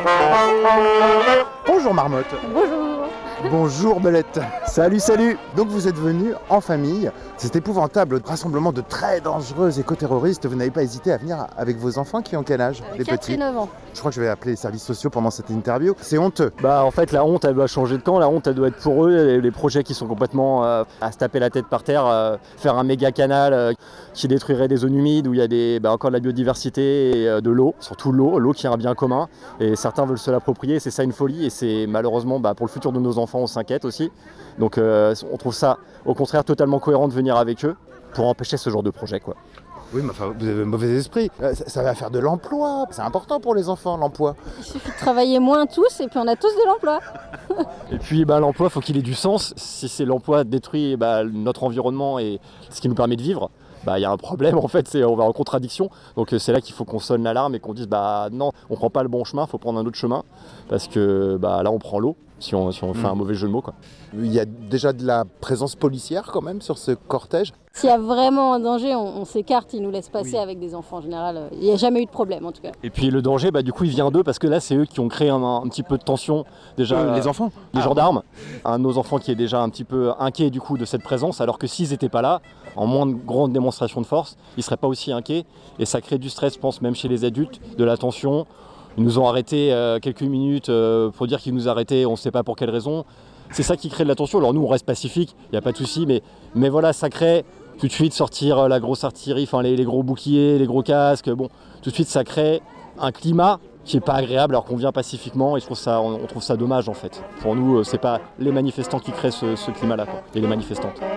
Bonjour Marmotte. Bonjour. Bonjour Belette. Salut, salut. Donc vous êtes venus en famille. C'est épouvantable, rassemblement de très dangereux éco-terroristes. Vous n'avez pas hésité à venir avec vos enfants qui ont quel âge? Les 4 petits. et 9 ans. Je crois que je vais appeler les services sociaux pendant cette interview. C'est honteux. En fait la honte elle doit changer de camp, la honte elle doit être pour eux, les projets qui sont complètement à se taper la tête par terre, faire un méga canal qui détruirait des zones humides où il y a encore de la biodiversité et de l'eau, surtout l'eau qui est un bien commun et certains veulent se l'approprier, c'est ça une folie et c'est malheureusement pour le futur de nos enfants on s'inquiète aussi. Donc on trouve ça au contraire totalement cohérent de venir avec eux pour empêcher ce genre de projet quoi. Oui, mais enfin, vous avez un mauvais esprit. Ça va faire de l'emploi. C'est important pour les enfants, l'emploi. Il suffit de travailler moins tous et puis on a tous de l'emploi. Et puis l'emploi, il faut qu'il ait du sens. Si c'est l'emploi détruit notre environnement et ce qui nous permet de vivre, il y a un problème en fait, on va en contradiction. Donc c'est là qu'il faut qu'on sonne l'alarme et qu'on dise non, on prend pas le bon chemin, il faut prendre un autre chemin. Parce que là on prend l'eau si on fait un mauvais jeu de mots quoi. Il y a déjà de la présence policière quand même sur ce cortège. S'il y a vraiment un danger, on s'écarte, ils nous laissent passer avec des enfants en général. Il n'y a jamais eu de problème en tout cas. Et puis le danger, du coup, il vient d'eux parce que là, c'est eux qui ont créé un petit peu de tension. Déjà, les enfants, les gendarmes, un de nos enfants qui est déjà un petit peu inquiet du coup de cette présence, alors que s'ils n'étaient pas là, en moins de grandes démonstrations de force, ils ne seraient pas aussi inquiets. Et ça crée du stress, je pense, même chez les adultes, de la tension. Ils nous ont arrêtés quelques minutes pour dire qu'ils nous arrêtaient, on ne sait pas pour quelle raison. C'est ça qui crée de la tension. Alors nous, on reste pacifique, il n'y a pas de souci, mais voilà, ça crée tout de suite sortir la grosse artillerie, les gros boucliers, les gros casques. Tout de suite, ça crée un climat qui n'est pas agréable alors qu'on vient pacifiquement et on trouve ça dommage en fait. Pour nous, c'est pas les manifestants qui créent ce climat-là, et les manifestantes.